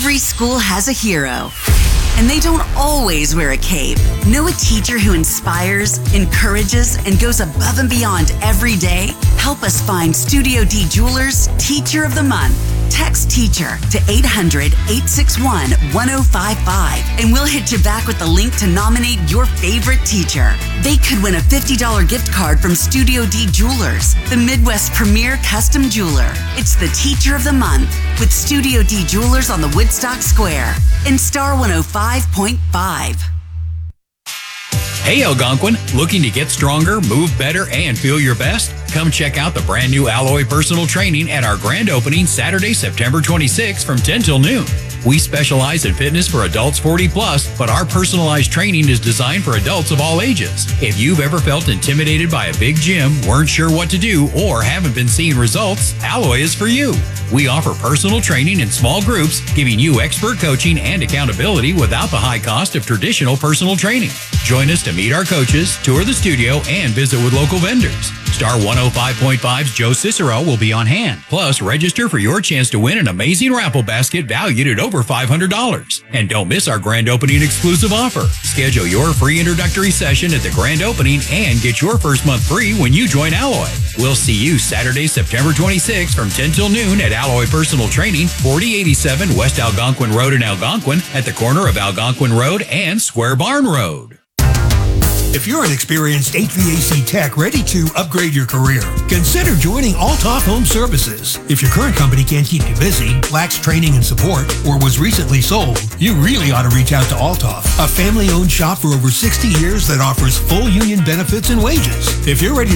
Every school has a hero, and they don't always wear a cape. Know a teacher who inspires, encourages, and goes above and beyond every day? Help us find Studio D Jewelers Teacher of the Month. Text teacher to 800-861-1055, and we'll hit you back with the link to nominate your favorite teacher. They could win a $50 gift card from Studio D Jewelers, the Midwest premier custom jeweler. It's the Teacher of the Month with Studio D Jewelers on the Woodstock Square in Star 105.5. Hey Algonquin, looking to get stronger, move better, and feel your best? Come check out the brand new Alloy Personal Training at our grand opening Saturday, September 26th from 10 till noon. We specialize in fitness for adults 40 plus, but our personalized training is designed for adults of all ages. If you've ever felt intimidated by a big gym, weren't sure what to do, or haven't been seeing results, Alloy is for you. We offer personal training in small groups, giving you expert coaching and accountability without the high cost of traditional personal training. Join us to meet our coaches, tour the studio, and visit with local vendors. Star 105.5's Joe Cicero will be on hand. Plus, register for your chance to win an amazing raffle basket valued at over $500. And don't miss our grand opening exclusive offer. Schedule your free introductory session at the grand opening and get your first month free when you join Alloy. We'll see you Saturday, September 26th from 10 till noon at Alloy Personal Training, 4087 West Algonquin Road in Algonquin, at the corner of Algonquin Road and Square Barn Road. If you're an experienced HVAC tech ready to upgrade your career, consider joining Altoff Home Services. If your current company can't keep you busy, lacks training and support, or was recently sold, you really ought to reach out to Altoff, a family-owned shop for over 60 years that offers full union benefits and wages. If you're ready